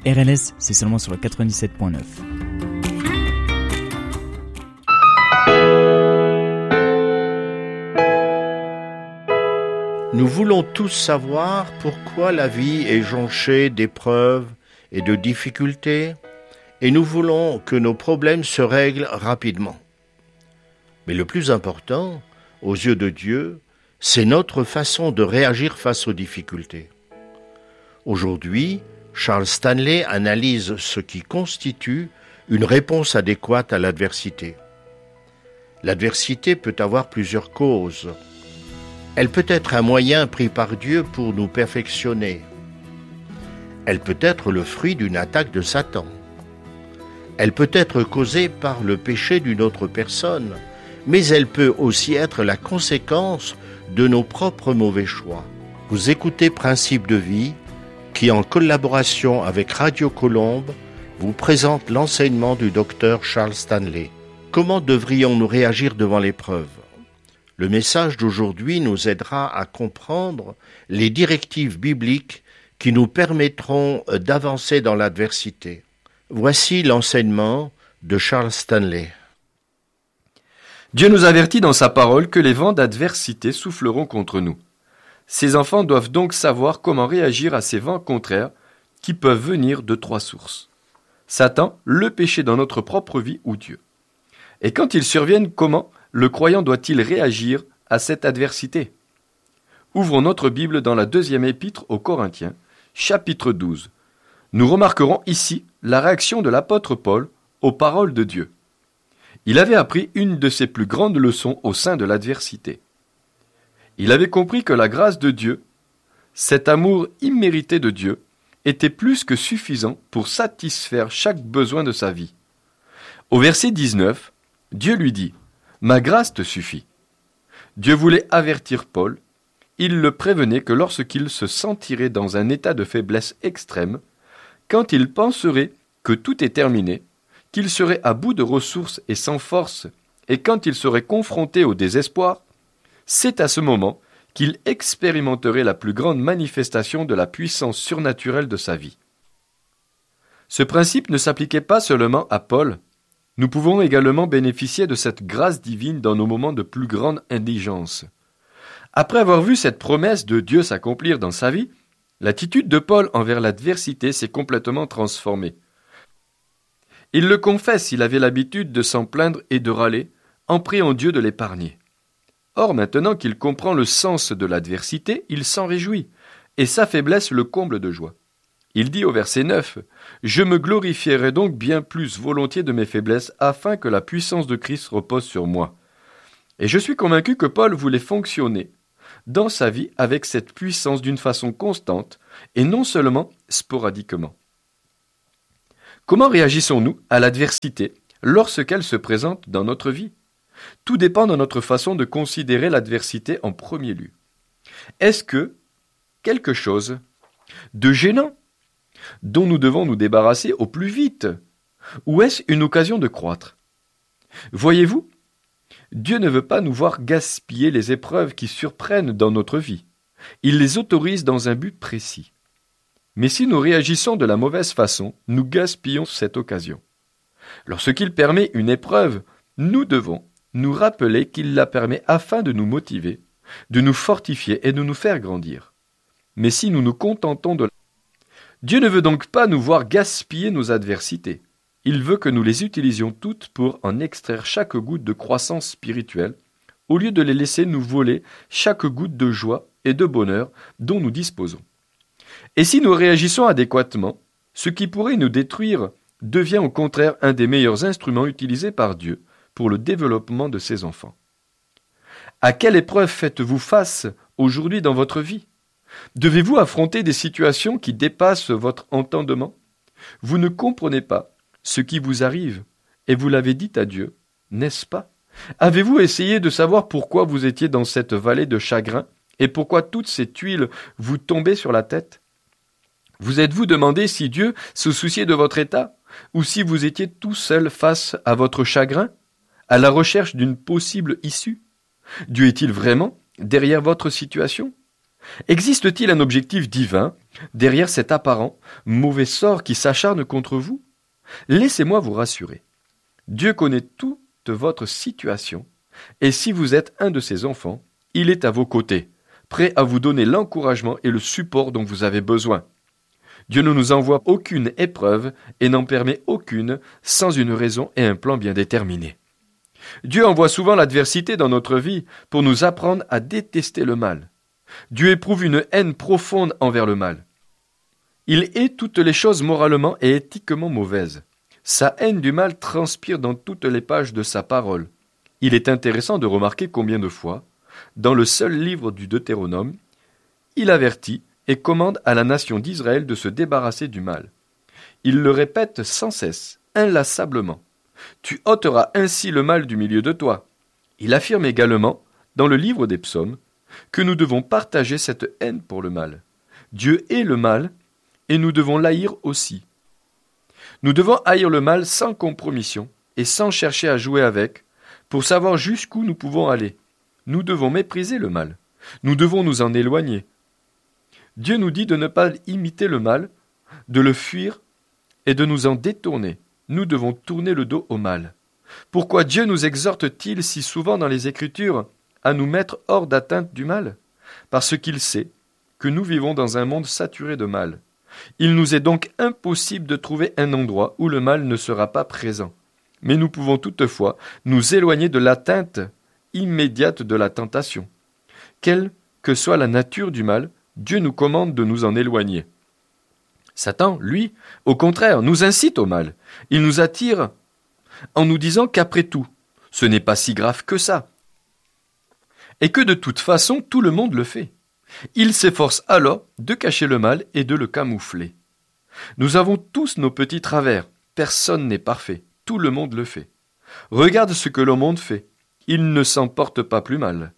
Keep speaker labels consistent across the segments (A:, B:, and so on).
A: RLS, c'est seulement sur le 97.9.
B: Nous voulons tous savoir pourquoi la vie est jonchée d'épreuves et de difficultés, et nous voulons que nos problèmes se règlent rapidement. Mais le plus important, aux yeux de Dieu, c'est notre façon de réagir face aux difficultés. Aujourd'hui, Charles Stanley analyse ce qui constitue une réponse adéquate à l'adversité. L'adversité peut avoir plusieurs causes. Elle peut être un moyen pris par Dieu pour nous perfectionner. Elle peut être le fruit d'une attaque de Satan. Elle peut être causée par le péché d'une autre personne, mais elle peut aussi être la conséquence de nos propres mauvais choix. Vous écoutez Principe de vie, qui en collaboration avec Radio Colombe, vous présente l'enseignement du docteur Charles Stanley. Comment devrions-nous réagir devant l'épreuve ? Le message d'aujourd'hui nous aidera à comprendre les directives bibliques qui nous permettront d'avancer dans l'adversité. Voici l'enseignement de Charles Stanley.
C: Dieu nous avertit dans sa parole que les vents d'adversité souffleront contre nous. Ses enfants doivent donc savoir comment réagir à ces vents contraires qui peuvent venir de 3 sources. Satan, le péché dans notre propre vie ou Dieu. Et quand ils surviennent, comment le croyant doit-il réagir à cette adversité ? Ouvrons notre Bible dans la 2e épître aux Corinthiens, chapitre 12. Nous remarquerons ici la réaction de l'apôtre Paul aux paroles de Dieu. Il avait appris une de ses plus grandes leçons au sein de l'adversité. Il avait compris que la grâce de Dieu, cet amour immérité de Dieu, était plus que suffisant pour satisfaire chaque besoin de sa vie. Au verset 19, Dieu lui dit « Ma grâce te suffit ». Dieu voulait avertir Paul. Il le prévenait que lorsqu'il se sentirait dans un état de faiblesse extrême, quand il penserait que tout est terminé, qu'il serait à bout de ressources et sans force, et quand il serait confronté au désespoir, c'est à ce moment qu'il expérimenterait la plus grande manifestation de la puissance surnaturelle de sa vie. Ce principe ne s'appliquait pas seulement à Paul. Nous pouvons également bénéficier de cette grâce divine dans nos moments de plus grande indigence. Après avoir vu cette promesse de Dieu s'accomplir dans sa vie, l'attitude de Paul envers l'adversité s'est complètement transformée. Il le confesse, il avait l'habitude de s'en plaindre et de râler, en priant Dieu de l'épargner. Or, maintenant qu'il comprend le sens de l'adversité, il s'en réjouit, et sa faiblesse le comble de joie. Il dit au verset 9 « Je me glorifierai donc bien plus volontiers de mes faiblesses, afin que la puissance de Christ repose sur moi. » Et je suis convaincu que Paul voulait fonctionner dans sa vie avec cette puissance d'une façon constante, et non seulement sporadiquement. Comment réagissons-nous à l'adversité lorsqu'elle se présente dans notre vie ? Tout dépend de notre façon de considérer l'adversité en premier lieu. Est-ce que quelque chose de gênant dont nous devons nous débarrasser au plus vite, ou est-ce une occasion de croître ? Voyez-vous, Dieu ne veut pas nous voir gaspiller les épreuves qui surprennent dans notre vie. Il les autorise dans un but précis. Mais si nous réagissons de la mauvaise façon, nous gaspillons cette occasion. Lorsqu'il permet une épreuve, nous devons nous rappeler qu'il la permet afin de nous motiver, de nous fortifier et de nous faire grandir. Mais si nous nous contentons de Dieu ne veut donc pas nous voir gaspiller nos adversités. Il veut que nous les utilisions toutes pour en extraire chaque goutte de croissance spirituelle, au lieu de les laisser nous voler chaque goutte de joie et de bonheur dont nous disposons. Et si nous réagissons adéquatement, ce qui pourrait nous détruire devient au contraire un des meilleurs instruments utilisés par Dieu pour le développement de ses enfants. À quelle épreuve faites-vous face aujourd'hui dans votre vie ? Devez-vous affronter des situations qui dépassent votre entendement ? Vous ne comprenez pas ce qui vous arrive et vous l'avez dit à Dieu, n'est-ce pas ? Avez-vous essayé de savoir pourquoi vous étiez dans cette vallée de chagrin et pourquoi toutes ces tuiles vous tombaient sur la tête ? Vous êtes-vous demandé si Dieu se souciait de votre état ou si vous étiez tout seul face à votre chagrin, à la recherche d'une possible issue ? Dieu est-il vraiment derrière votre situation ? Existe-t-il un objectif divin derrière cet apparent mauvais sort qui s'acharne contre vous? Laissez-moi vous rassurer. Dieu connaît toute votre situation, et si vous êtes un de ses enfants, il est à vos côtés, prêt à vous donner l'encouragement et le support dont vous avez besoin. Dieu ne nous envoie aucune épreuve et n'en permet aucune sans une raison et un plan bien déterminés. Dieu envoie souvent l'adversité dans notre vie pour nous apprendre à détester le mal. Dieu éprouve une haine profonde envers le mal. Il hait toutes les choses moralement et éthiquement mauvaises. Sa haine du mal transpire dans toutes les pages de sa parole. Il est intéressant de remarquer combien de fois, dans le seul livre du Deutéronome, il avertit et commande à la nation d'Israël de se débarrasser du mal. Il le répète sans cesse, inlassablement. Tu ôteras ainsi le mal du milieu de toi. Il affirme également, dans le livre des psaumes, que nous devons partager cette haine pour le mal. Dieu hait le mal, et nous devons l'haïr aussi. Nous devons haïr le mal sans compromission et sans chercher à jouer avec, pour savoir jusqu'où nous pouvons aller. Nous devons mépriser le mal. Nous devons nous en éloigner. Dieu nous dit de ne pas imiter le mal, de le fuir et de nous en détourner. Nous devons tourner le dos au mal. Pourquoi Dieu nous exhorte-t-il si souvent dans les Écritures à nous mettre hors d'atteinte du mal? Parce qu'il sait que nous vivons dans un monde saturé de mal. Il nous est donc impossible de trouver un endroit où le mal ne sera pas présent. Mais nous pouvons toutefois nous éloigner de l'atteinte immédiate de la tentation. Quelle que soit la nature du mal, Dieu nous commande de nous en éloigner. Satan, lui, au contraire, nous incite au mal. Il nous attire en nous disant qu'après tout, ce n'est pas si grave que ça. Et que de toute façon, tout le monde le fait. Il s'efforce alors de cacher le mal et de le camoufler. Nous avons tous nos petits travers. Personne n'est parfait. Tout le monde le fait. Regarde ce que le monde fait. Il ne s'en porte pas plus mal.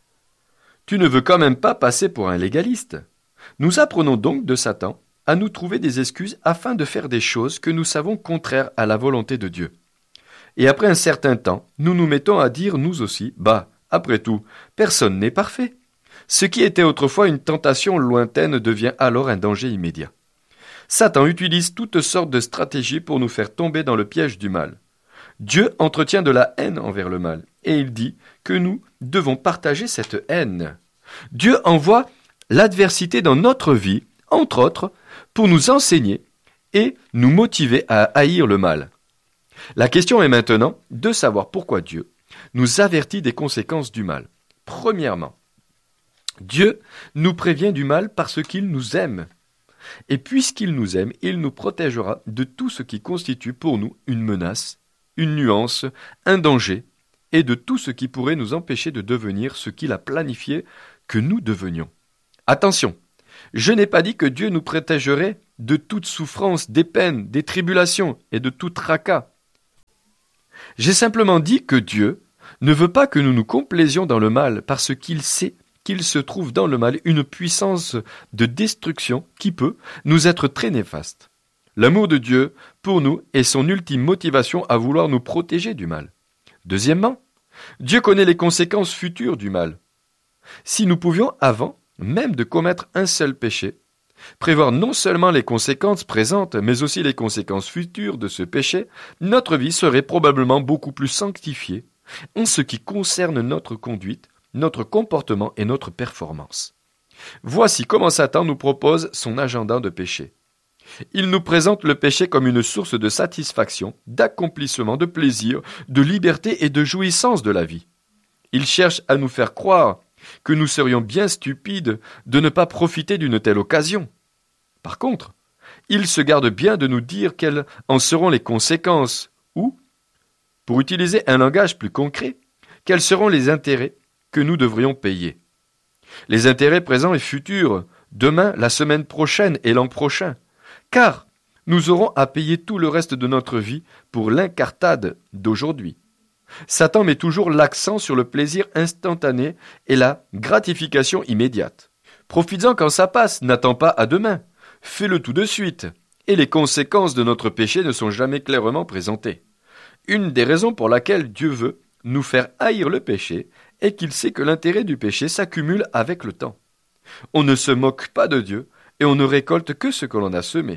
C: Tu ne veux quand même pas passer pour un légaliste. Nous apprenons donc de Satan à nous trouver des excuses afin de faire des choses que nous savons contraires à la volonté de Dieu. Et après un certain temps, nous nous mettons à dire nous aussi, après tout, personne n'est parfait. Ce qui était autrefois une tentation lointaine devient alors un danger immédiat. Satan utilise toutes sortes de stratégies pour nous faire tomber dans le piège du mal. Dieu entretient de la haine envers le mal, et il dit que nous devons partager cette haine. Dieu envoie l'adversité dans notre vie, entre autres, pour nous enseigner et nous motiver à haïr le mal. La question est maintenant de savoir pourquoi Dieu nous avertit des conséquences du mal. Premièrement, Dieu nous prévient du mal parce qu'il nous aime. Et puisqu'il nous aime, il nous protégera de tout ce qui constitue pour nous une menace, une nuance, un danger, et de tout ce qui pourrait nous empêcher de devenir ce qu'il a planifié que nous devenions. Attention, je n'ai pas dit que Dieu nous protégerait de toute souffrance, des peines, des tribulations et de tout tracas. J'ai simplement dit que Dieu ne veut pas que nous nous complaisions dans le mal parce qu'il sait qu'il se trouve dans le mal une puissance de destruction qui peut nous être très néfaste. L'amour de Dieu, pour nous, est son ultime motivation à vouloir nous protéger du mal. Deuxièmement, Dieu connaît les conséquences futures du mal. Si nous pouvions, avant même de commettre un seul péché, prévoir non seulement les conséquences présentes, mais aussi les conséquences futures de ce péché, notre vie serait probablement beaucoup plus sanctifiée en ce qui concerne notre conduite, notre comportement et notre performance. Voici comment Satan nous propose son agenda de péché. Il nous présente le péché comme une source de satisfaction, d'accomplissement, de plaisir, de liberté et de jouissance de la vie. Il cherche à nous faire croire que nous serions bien stupides de ne pas profiter d'une telle occasion. Par contre, il se garde bien de nous dire quelles en seront les conséquences, ou, pour utiliser un langage plus concret, quels seront les intérêts que nous devrions payer. Les intérêts présents et futurs, demain, la semaine prochaine et l'an prochain, car nous aurons à payer tout le reste de notre vie pour l'incartade d'aujourd'hui. Satan met toujours l'accent sur le plaisir instantané et la gratification immédiate. Profites-en quand ça passe, n'attends pas à demain. Fais-le tout de suite. Et les conséquences de notre péché ne sont jamais clairement présentées. Une des raisons pour laquelle Dieu veut nous faire haïr le péché est qu'il sait que l'intérêt du péché s'accumule avec le temps. On ne se moque pas de Dieu et on ne récolte que ce que l'on a semé.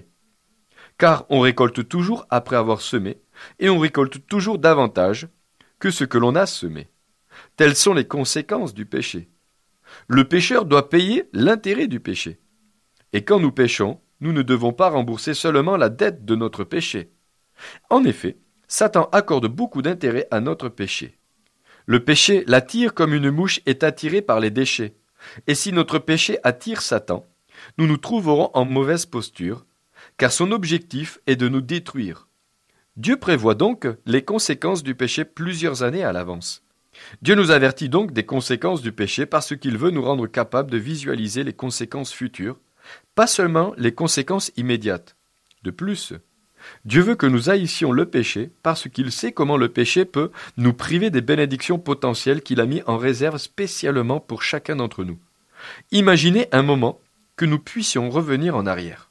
C: Car on récolte toujours après avoir semé et on récolte toujours davantage que ce que l'on a semé. Telles sont les conséquences du péché. Le pécheur doit payer l'intérêt du péché. Et quand nous péchons, nous ne devons pas rembourser seulement la dette de notre péché. En effet, Satan accorde beaucoup d'intérêt à notre péché. Le péché l'attire comme une mouche est attirée par les déchets. Et si notre péché attire Satan, nous nous trouverons en mauvaise posture, car son objectif est de nous détruire. Dieu prévoit donc les conséquences du péché plusieurs années à l'avance. Dieu nous avertit donc des conséquences du péché parce qu'il veut nous rendre capables de visualiser les conséquences futures, pas seulement les conséquences immédiates. De plus, Dieu veut que nous haïssions le péché parce qu'il sait comment le péché peut nous priver des bénédictions potentielles qu'il a mis en réserve spécialement pour chacun d'entre nous. Imaginez un moment que nous puissions revenir en arrière.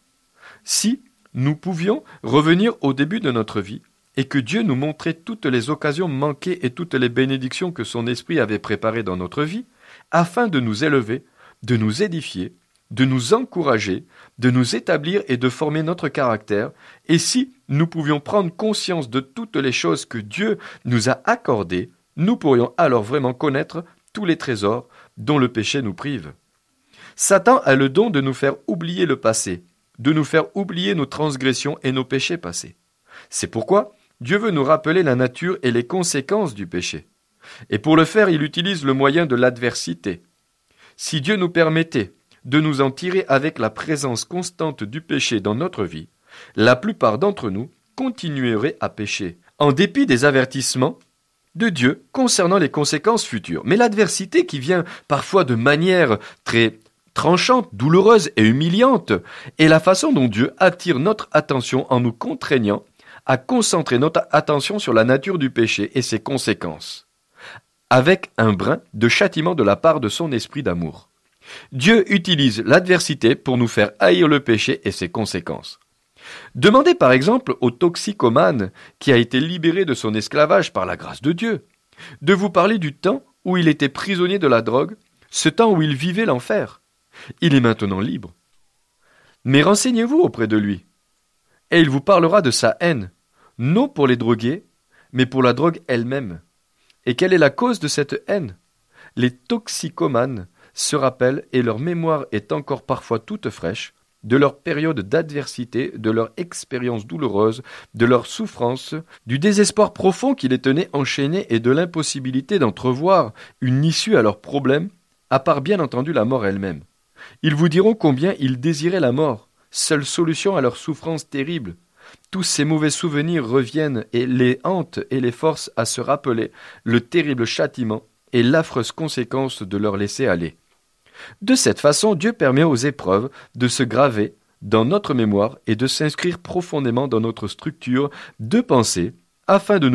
C: Si nous pouvions revenir au début de notre vie et que Dieu nous montrait toutes les occasions manquées et toutes les bénédictions que son Esprit avait préparées dans notre vie, afin de nous élever, de nous édifier, de nous encourager, de nous établir et de former notre caractère, et si nous pouvions prendre conscience de toutes les choses que Dieu nous a accordées, nous pourrions alors vraiment connaître tous les trésors dont le péché nous prive. Satan a le don de nous faire oublier le passé, de nous faire oublier nos transgressions et nos péchés passés. C'est pourquoi Dieu veut nous rappeler la nature et les conséquences du péché. Et pour le faire, il utilise le moyen de l'adversité. Si Dieu nous permettait de nous en tirer avec la présence constante du péché dans notre vie, la plupart d'entre nous continueraient à pécher, en dépit des avertissements de Dieu concernant les conséquences futures. Mais l'adversité qui vient parfois de manière très tranchante, douloureuse et humiliante est la façon dont Dieu attire notre attention en nous contraignant à concentrer notre attention sur la nature du péché et ses conséquences, avec un brin de châtiment de la part de son esprit d'amour. Dieu utilise l'adversité pour nous faire haïr le péché et ses conséquences. Demandez par exemple au toxicomane qui a été libéré de son esclavage par la grâce de Dieu, de vous parler du temps où il était prisonnier de la drogue, ce temps où il vivait l'enfer. Il est maintenant libre. Mais renseignez-vous auprès de lui, et il vous parlera de sa haine, non pour les drogués, mais pour la drogue elle-même. Et quelle est la cause de cette haine ? Les toxicomanes se rappellent, et leur mémoire est encore parfois toute fraîche, de leur période d'adversité, de leur expérience douloureuse, de leur souffrance, du désespoir profond qui les tenait enchaînés et de l'impossibilité d'entrevoir une issue à leurs problèmes, à part bien entendu la mort elle-même. Ils vous diront combien ils désiraient la mort, seule solution à leurs souffrances terribles. Tous ces mauvais souvenirs reviennent et les hantent et les forcent à se rappeler le terrible châtiment et l'affreuse conséquence de leur laisser aller. De cette façon, Dieu permet aux épreuves de se graver dans notre mémoire et de s'inscrire profondément dans notre structure de pensée afin de nous